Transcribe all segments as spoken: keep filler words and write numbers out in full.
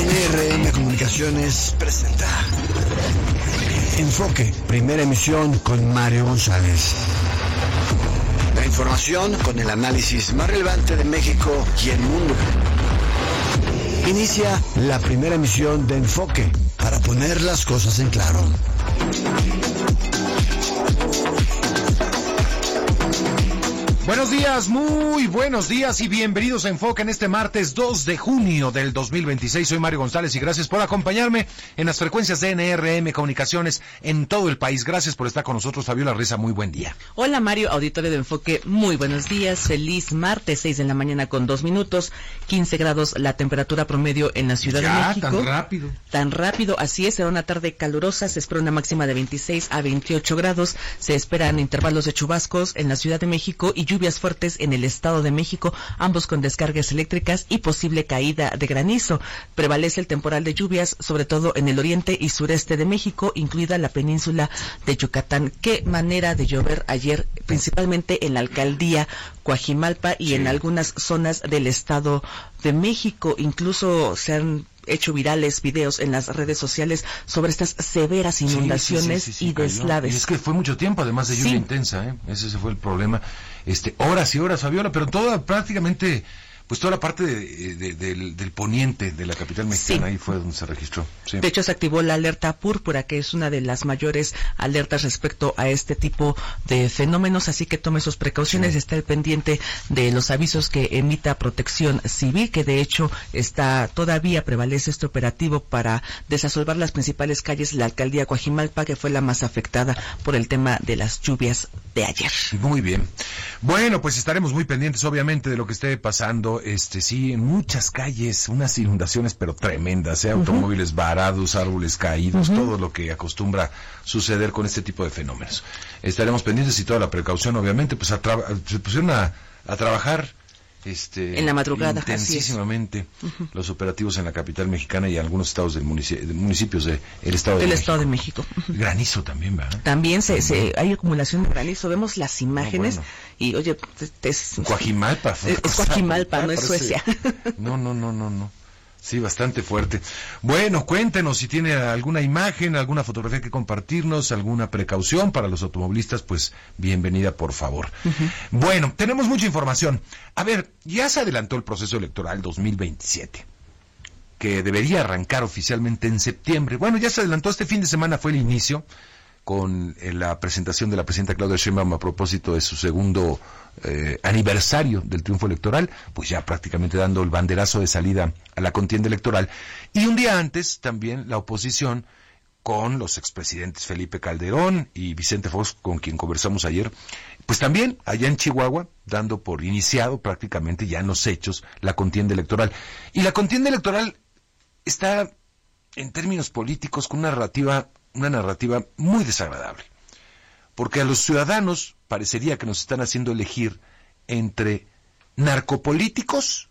N R M Comunicaciones presenta Enfoque, primera emisión con Mario González. La información con el análisis más relevante de México y el mundo. Inicia la primera emisión de Enfoque para poner las cosas en claro. Buenos días, muy buenos días y bienvenidos a Enfoque en este martes dos de junio del dos mil veintiséis. Soy Mario González y gracias por acompañarme en las frecuencias de N R M Comunicaciones en todo el país. Gracias por estar con nosotros, Fabiola Reza, muy buen día. Hola Mario, auditorio de Enfoque, muy buenos días, feliz martes, seis de la mañana con dos minutos, quince grados la temperatura promedio en la Ciudad ya, de México. tan rápido. Tan rápido, así es, será una tarde calurosa, se espera una máxima de veintiséis a veintiocho grados, se esperan intervalos de chubascos en la Ciudad de México y lluvias fuertes en el Estado de México, ambos con descargas eléctricas y posible caída de granizo. Prevalece el temporal de lluvias, sobre todo en el oriente y sureste de México, incluida la península de Yucatán. Qué manera de llover ayer, principalmente en la alcaldía Coajimalpa y sí. en algunas zonas del Estado de México. Incluso se han hecho virales videos en las redes sociales sobre estas severas inundaciones sí, sí, sí, sí, y cayó. deslaves. Y es que fue mucho tiempo, además de lluvia sí. intensa, ¿eh? Ese, ese fue el problema. Este, horas y horas, Fabiola, pero toda prácticamente, pues toda la parte de, de, del, del poniente de la capital mexicana, sí. ahí fue donde se registró. Sí. De hecho, se activó la alerta púrpura, que es una de las mayores alertas respecto a este tipo de fenómenos, así que tome sus precauciones, sí. está al pendiente de los avisos que emita Protección Civil, que de hecho está todavía prevalece este operativo para desasolvar las principales calles de la alcaldía Coajimalpa, que fue la más afectada por el tema de las lluvias de ayer. Muy bien. Bueno, pues estaremos muy pendientes, obviamente, de lo que esté pasando. Este, sí, en muchas calles, unas inundaciones, pero tremendas, ¿eh? Uh-huh. Automóviles varados, árboles caídos, uh-huh. todo lo que acostumbra suceder con este tipo de fenómenos. Estaremos pendientes y toda la precaución, obviamente, pues a tra- se pusieron a, a trabajar este en la madrugada, intensísimamente uh-huh. los operativos en la capital mexicana y en algunos estados del munici- de municipios del de estado de del México. estado de México. Uh-huh. Granizo también, ¿verdad? También se, se hay acumulación de granizo, vemos las imágenes no, bueno. y oye, es Coajimalpa, es, es Coajimalpa, no es Suecia. No, no, no, no, no. Sí, bastante fuerte. Bueno, cuéntenos si tiene alguna imagen, alguna fotografía que compartirnos, alguna precaución para los automovilistas, pues bienvenida, por favor. Uh-huh. Bueno, tenemos mucha información. A ver, ya se adelantó el proceso electoral dos mil veintisiete, que debería arrancar oficialmente en septiembre. Bueno, ya se adelantó, este fin de semana fue el inicio, con eh, la presentación de la presidenta Claudia Sheinbaum a propósito de su segundo eh, aniversario del triunfo electoral, pues ya prácticamente dando el banderazo de salida a la contienda electoral. Y un día antes también la oposición, con los expresidentes Felipe Calderón y Vicente Fox, con quien conversamos ayer, pues también allá en Chihuahua, dando por iniciado prácticamente ya en los hechos la contienda electoral. Y la contienda electoral está, en términos políticos, con una narrativa una narrativa muy desagradable, porque a los ciudadanos parecería que nos están haciendo elegir entre narcopolíticos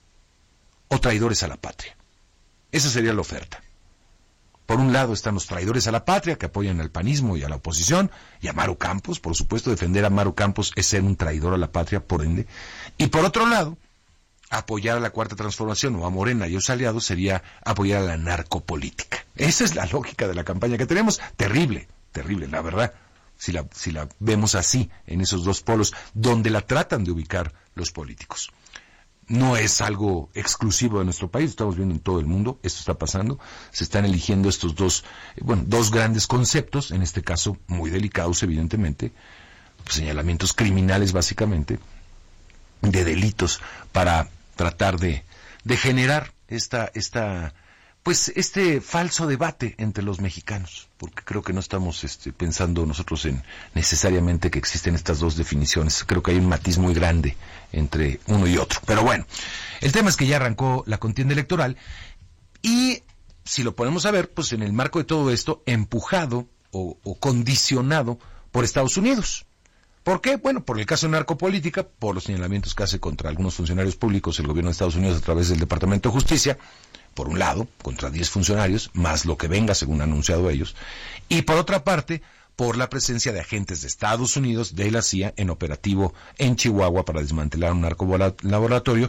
o traidores a la patria. Esa sería la oferta. Por un lado están los traidores a la patria, que apoyan al panismo y a la oposición, y a Maru Campos, por supuesto, defender a Maru Campos es ser un traidor a la patria, por ende. Y por otro lado, apoyar a la Cuarta Transformación o a Morena y a sus aliados sería apoyar a la narcopolítica. Esa es la lógica de la campaña que tenemos. Terrible, terrible, la verdad, si la, si la vemos así, en esos dos polos, donde la tratan de ubicar los políticos. No es algo exclusivo de nuestro país, estamos viendo en todo el mundo, esto está pasando, se están eligiendo estos dos, bueno, dos grandes conceptos, en este caso muy delicados evidentemente, pues, señalamientos criminales básicamente, de delitos para tratar de, de generar esta, esta, pues este falso debate entre los mexicanos, porque creo que no estamos este, pensando nosotros en necesariamente que existen estas dos definiciones. Creo que hay un matiz muy grande entre uno y otro. Pero bueno, el tema es que ya arrancó la contienda electoral y si lo ponemos a ver, pues en el marco de todo esto, empujado o, o condicionado por Estados Unidos. ¿Por qué? Bueno, por el caso de narcopolítica, por los señalamientos que hace contra algunos funcionarios públicos el gobierno de Estados Unidos a través del Departamento de Justicia, por un lado, contra diez funcionarios, más lo que venga, según han anunciado ellos, y por otra parte, por la presencia de agentes de Estados Unidos, de la C I A, en operativo en Chihuahua para desmantelar un narcolaboratorio,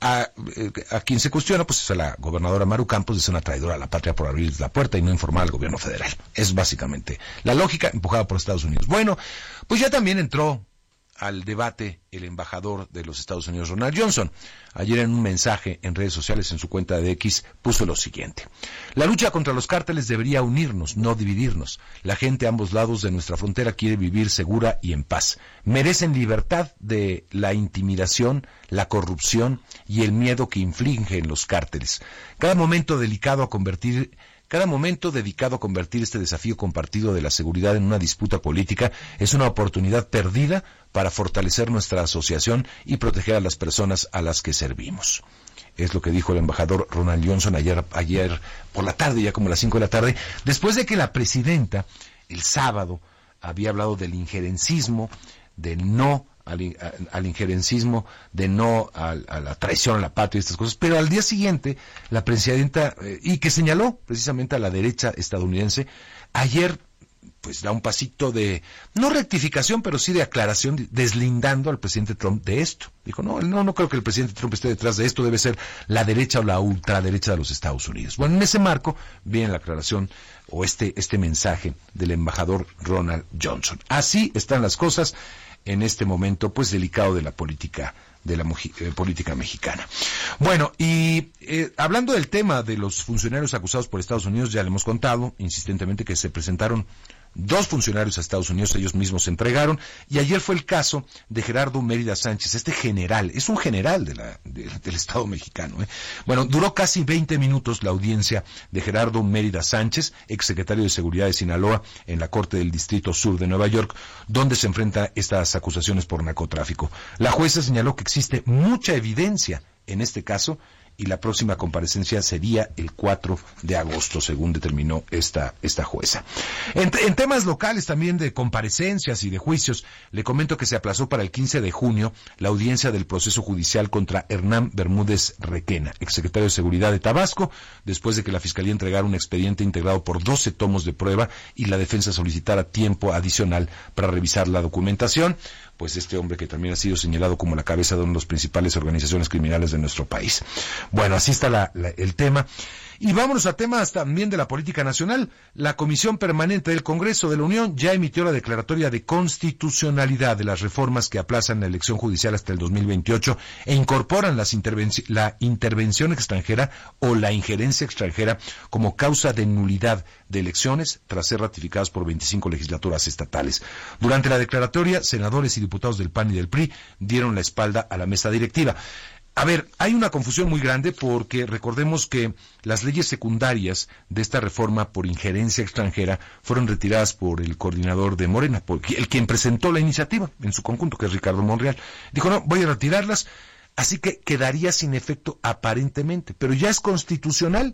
A, a quien se cuestiona, pues es a la gobernadora Maru Campos, es una traidora a la patria por abrir la puerta y no informar al gobierno federal. Es básicamente la lógica empujada por Estados Unidos. Bueno, pues ya también entró al debate el embajador de los Estados Unidos, Ronald Johnson. Ayer en un mensaje en redes sociales en su cuenta de X puso lo siguiente: la lucha contra los cárteles debería unirnos, no dividirnos. La gente a ambos lados de nuestra frontera quiere vivir segura y en paz. Merecen libertad de la intimidación, la corrupción y el miedo que infligen los cárteles. Cada momento delicado a convertir Cada momento dedicado a convertir este desafío compartido de la seguridad en una disputa política es una oportunidad perdida para fortalecer nuestra asociación y proteger a las personas a las que servimos. Es lo que dijo el embajador Ronald Johnson ayer, ayer por la tarde, ya como a las cinco de la tarde, después de que la presidenta el sábado había hablado del injerencismo, del no al, al injerencismo, de no a, a la traición a la patria y estas cosas, pero al día siguiente la presidenta, eh, y que señaló precisamente a la derecha estadounidense, ayer pues da un pasito de, no rectificación, pero sí de aclaración, deslindando al presidente Trump de esto. Dijo, no, no, no creo que el presidente Trump esté detrás de esto, debe ser la derecha o la ultraderecha de los Estados Unidos. Bueno, en ese marco viene la aclaración o este, este mensaje del embajador Ronald Johnson. Así están las cosas en este momento, pues, delicado de la política de la eh, política mexicana. Bueno, y eh, hablando del tema de los funcionarios acusados por Estados Unidos, ya le hemos contado insistentemente que se presentaron dos funcionarios a Estados Unidos, ellos mismos se entregaron, y ayer fue el caso de Gerardo Mérida Sánchez, este general, es un general de la, de, del Estado mexicano, ¿eh? Bueno, duró casi veinte minutos la audiencia de Gerardo Mérida Sánchez, exsecretario de Seguridad de Sinaloa, en la Corte del Distrito Sur de Nueva York, donde se enfrenta estas acusaciones por narcotráfico. La jueza señaló que existe mucha evidencia en este caso, y la próxima comparecencia sería el cuatro de agosto, según determinó esta esta jueza. En, en temas locales también de comparecencias y de juicios, le comento que se aplazó para el quince de junio la audiencia del proceso judicial contra Hernán Bermúdez Requena, exsecretario de Seguridad de Tabasco, después de que la Fiscalía entregara un expediente integrado por doce tomos de prueba y la defensa solicitara tiempo adicional para revisar la documentación. Pues este hombre que también ha sido señalado como la cabeza de una de las principales organizaciones criminales de nuestro país. Bueno, así está la, la, el tema. Y vámonos a temas también de la política nacional. La Comisión Permanente del Congreso de la Unión ya emitió la declaratoria de constitucionalidad de las reformas que aplazan la elección judicial hasta el dos mil veintiocho e incorporan las intervenci- la intervención extranjera o la injerencia extranjera como causa de nulidad de elecciones tras ser ratificadas por veinticinco legislaturas estatales. Durante la declaratoria, senadores y diputados del P A N y del P R I dieron la espalda a la mesa directiva. A ver, hay una confusión muy grande porque recordemos que las leyes secundarias de esta reforma por injerencia extranjera fueron retiradas por el coordinador de Morena, por el quien presentó la iniciativa en su conjunto, que es Ricardo Monreal. Dijo, no, voy a retirarlas, así que quedaría sin efecto aparentemente, pero ya es constitucional,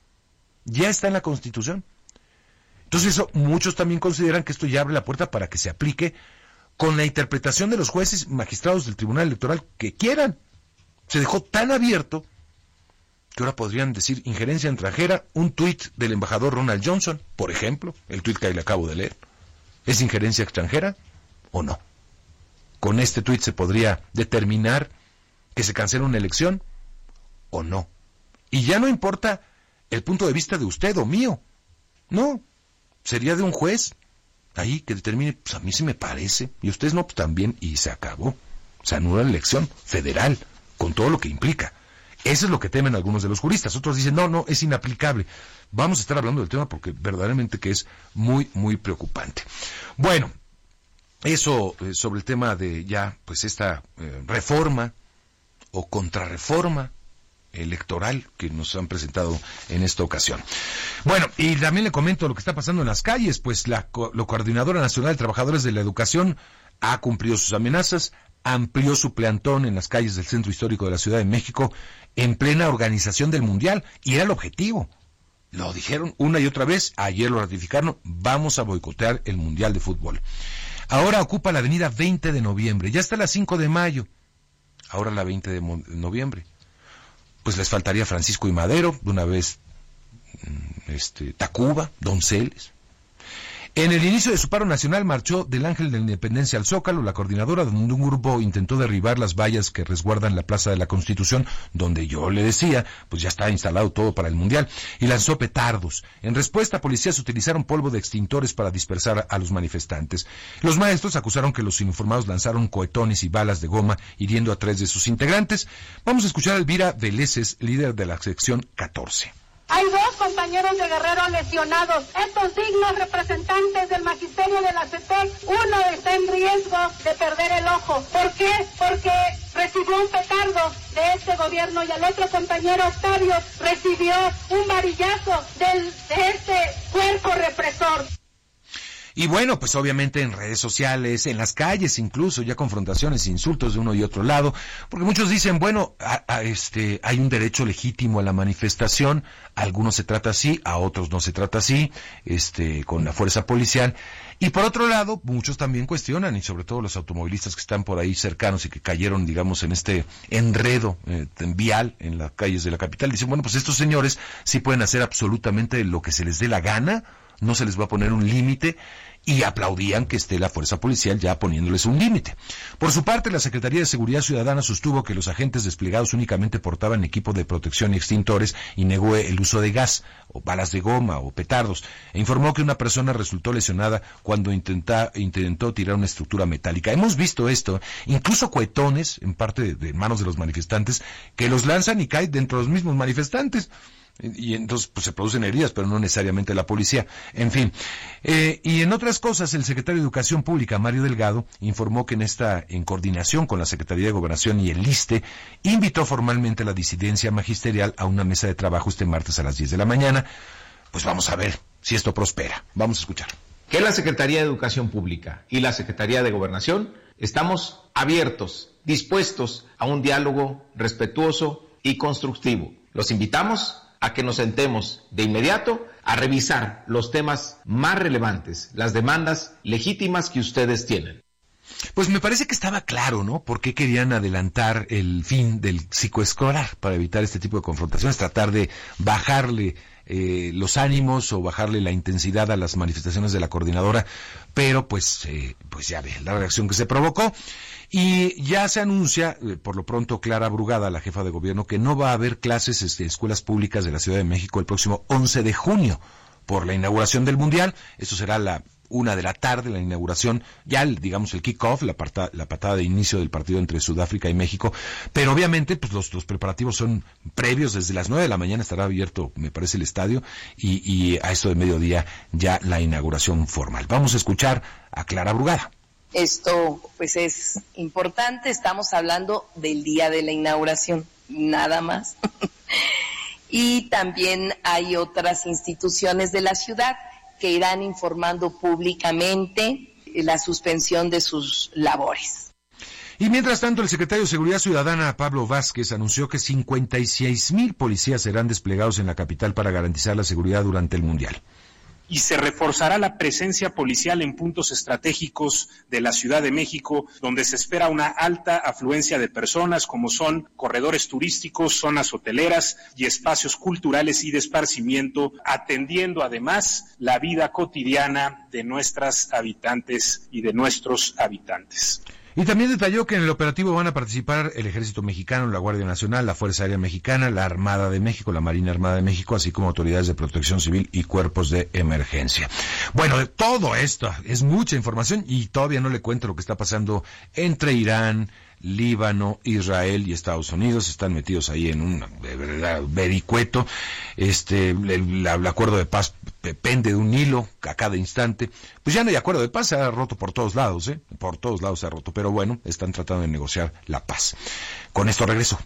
ya está en la Constitución. Entonces eso, muchos también consideran que esto ya abre la puerta para que se aplique con la interpretación de los jueces y magistrados del Tribunal Electoral que quieran. Se dejó tan abierto que ahora podrían decir injerencia extranjera, un tuit del embajador Ronald Johnson, por ejemplo, el tuit que ahí le acabo de leer. ¿Es injerencia extranjera o no? Con este tuit se podría determinar que se cancela una elección o no. Y ya no importa el punto de vista de usted o mío. No, sería de un juez ahí que determine, pues a mí sí me parece, y ustedes no, pues también, y se acabó. Se anula la elección federal, con todo lo que implica. Eso es lo que temen algunos de los juristas. Otros dicen, no, no, es inaplicable. Vamos a estar hablando del tema porque verdaderamente que es muy, muy preocupante. Bueno, eso eh, sobre el tema de ya, pues esta eh, reforma o contrarreforma electoral que nos han presentado en esta ocasión. Bueno, y también le comento lo que está pasando en las calles, pues la, la Coordinadora Nacional de Trabajadores de la Educación ha cumplido sus amenazas, amplió su plantón en las calles del centro histórico de la Ciudad de México en plena organización del Mundial, y era el objetivo. Lo dijeron una y otra vez, ayer lo ratificaron, vamos a boicotear el Mundial de Fútbol. Ahora ocupa la avenida veinte de noviembre, ya está la cinco de mayo, ahora la veinte de noviembre. Pues les faltaría Francisco y Madero, de una vez este, Tacuba, Donceles. En el inicio de su paro nacional marchó del Ángel de la Independencia al Zócalo, la coordinadora, donde un grupo intentó derribar las vallas que resguardan la Plaza de la Constitución, donde yo le decía, pues ya está instalado todo para el Mundial, y lanzó petardos. En respuesta, policías utilizaron polvo de extintores para dispersar a los manifestantes. Los maestros acusaron que los uniformados lanzaron cohetones y balas de goma, hiriendo a tres de sus integrantes. Vamos a escuchar a Elvira Veleses, líder de la sección catorce. Hay dos compañeros de Guerrero lesionados. Estos dignos representantes del magisterio de la C E T E C, uno está en riesgo de perder el ojo. ¿Por qué? Porque recibió un petardo de este gobierno y el otro compañero Octavio recibió un varillazo del, de este cuerpo represor. Y bueno, pues obviamente en redes sociales, en las calles incluso, ya confrontaciones, insultos de uno y otro lado, porque muchos dicen, bueno, a, a este, hay un derecho legítimo a la manifestación, a algunos se trata así, a otros no se trata así, este, con la fuerza policial. Y por otro lado, muchos también cuestionan, y sobre todo los automovilistas que están por ahí cercanos y que cayeron, digamos, en este enredo eh, vial en las calles de la capital, dicen, bueno, pues estos señores sí pueden hacer absolutamente lo que se les dé la gana, no se les va a poner un límite, y aplaudían que esté la fuerza policial ya poniéndoles un límite. Por su parte, la Secretaría de Seguridad Ciudadana sostuvo que los agentes desplegados únicamente portaban equipo de protección y extintores y negó el uso de gas, o balas de goma, o petardos, e informó que una persona resultó lesionada cuando intenta, intentó tirar una estructura metálica. Hemos visto esto, incluso cohetones, en parte de, de manos de los manifestantes, que los lanzan y caen dentro de los mismos manifestantes. Y entonces pues se producen heridas, pero no necesariamente la policía. En fin, eh, y en otras cosas, el secretario de Educación Pública, Mario Delgado, informó que en esta, en coordinación con la Secretaría de Gobernación y el ISSSTE, invitó formalmente a la disidencia magisterial a una mesa de trabajo este martes a las diez de la mañana. Pues vamos a ver si esto prospera. Vamos a escuchar. Que la Secretaría de Educación Pública y la Secretaría de Gobernación estamos abiertos, dispuestos a un diálogo respetuoso y constructivo. Los invitamos a que nos sentemos de inmediato a revisar los temas más relevantes, las demandas legítimas que ustedes tienen. Pues me parece que estaba claro, ¿no? ¿Por qué querían adelantar el fin del psicoescolar para evitar este tipo de confrontaciones, tratar de bajarle eh, los ánimos o bajarle la intensidad a las manifestaciones de la coordinadora? Pero pues, eh, pues ya ve la reacción que se provocó. Y ya se anuncia, eh, por lo pronto, Clara Brugada, la jefa de gobierno, que no va a haber clases en este, escuelas públicas de la Ciudad de México el próximo once de junio, por la inauguración del Mundial. Eso será la una de la tarde, la inauguración, ya el, digamos el kick-off, la, parta, la patada de inicio del partido entre Sudáfrica y México. Pero obviamente pues los, los preparativos son previos. Desde las nueve de la mañana estará abierto, me parece, el estadio, y, y a esto de mediodía ya la inauguración formal. Vamos a escuchar a Clara Brugada. Esto pues es importante, estamos hablando del día de la inauguración, nada más. Y también hay otras instituciones de la ciudad que irán informando públicamente la suspensión de sus labores. Y mientras tanto, el secretario de Seguridad Ciudadana, Pablo Vázquez, anunció que cincuenta y seis mil policías serán desplegados en la capital para garantizar la seguridad durante el Mundial. Y se reforzará la presencia policial en puntos estratégicos de la Ciudad de México, donde se espera una alta afluencia de personas, como son corredores turísticos, zonas hoteleras y espacios culturales y de esparcimiento, atendiendo además la vida cotidiana de nuestras habitantes y de nuestros habitantes. Y también detalló que en el operativo van a participar el Ejército Mexicano, la Guardia Nacional, la Fuerza Aérea Mexicana, la Armada de México, la Marina Armada de México, así como autoridades de protección civil y cuerpos de emergencia. Bueno, de todo esto es mucha información y todavía no le cuento lo que está pasando entre Irán, Líbano, Israel y Estados Unidos. Están metidos ahí en un de verdad vericueto. Este, el, el, el acuerdo de paz pende de un hilo a cada instante. Pues ya no hay acuerdo de paz, se ha roto por todos lados, ¿eh? Por todos lados se ha roto, pero bueno, están tratando de negociar la paz. Con esto regreso.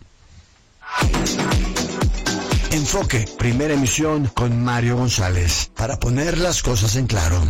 Enfoque, primera emisión con Mario González, para poner las cosas en claro.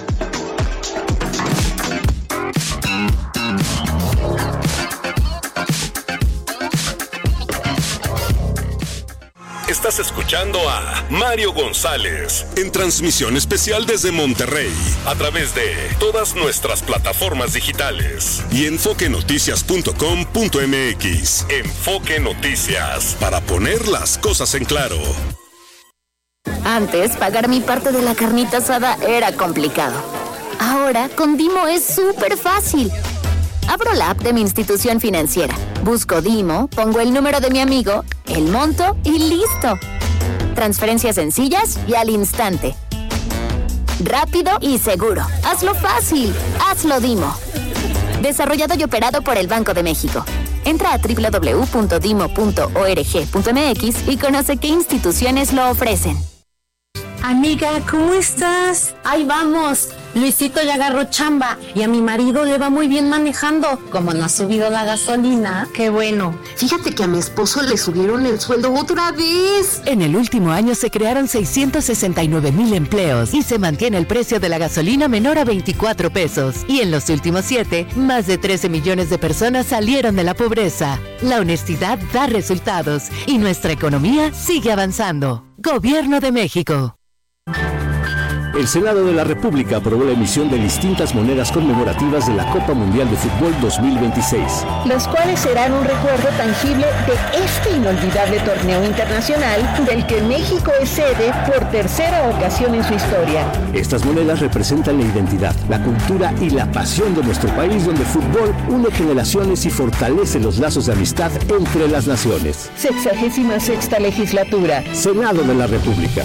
Estás escuchando a Mario González en transmisión especial desde Monterrey a través de todas nuestras plataformas digitales y enfoque noticias punto com punto m x. Enfoque Noticias, para poner las cosas en claro. Antes, pagar mi parte de la carnita asada era complicado. Ahora, con Dimo es súper fácil. Abro la app de mi institución financiera, busco Dimo, pongo el número de mi amigo, el monto y listo. Transferencias sencillas y al instante. Rápido y seguro. Hazlo fácil. Hazlo Dimo. Desarrollado y operado por el Banco de México. Entra a doble u doble u doble u punto dimo punto org punto m x y conoce qué instituciones lo ofrecen. Amiga, ¿cómo estás? Ahí vamos. Luisito ya agarró chamba y a mi marido le va muy bien manejando. Como no ha subido la gasolina. Qué bueno. Fíjate que a mi esposo le subieron el sueldo otra vez. En el último año se crearon seiscientos sesenta y nueve mil empleos y se mantiene el precio de la gasolina menor a veinticuatro pesos. Y en los últimos siete, más de trece millones de personas salieron de la pobreza. La honestidad da resultados y nuestra economía sigue avanzando. Gobierno de México. El Senado de la República aprobó la emisión de distintas monedas conmemorativas de la Copa Mundial de Fútbol dos mil veintiséis. Los cuales serán un recuerdo tangible de este inolvidable torneo internacional del que México es sede por tercera ocasión en su historia. Estas monedas representan la identidad, la cultura y la pasión de nuestro país, donde el fútbol une generaciones y fortalece los lazos de amistad entre las naciones. Sexagésima sexta legislatura. Senado de la República.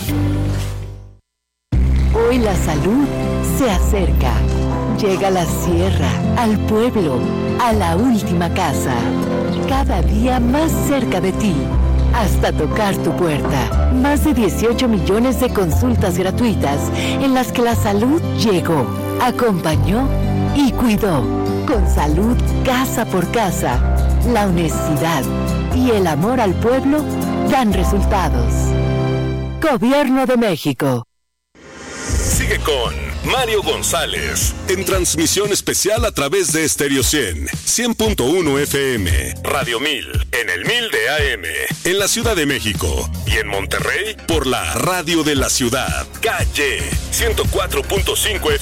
Hoy la salud se acerca. Llega a la sierra, al pueblo, a la última casa. Cada día más cerca de ti, hasta tocar tu puerta. Más de dieciocho millones de consultas gratuitas en las que la salud llegó, acompañó y cuidó. Con salud casa por casa, la honestidad y el amor al pueblo dan resultados. Gobierno de México. Sigue con Mario González en transmisión especial a través de Stereo cien, cien punto uno F M, Radio mil, en el mil de A M, en la Ciudad de México y en Monterrey por la Radio de la Ciudad, Calle ciento cuatro punto cinco F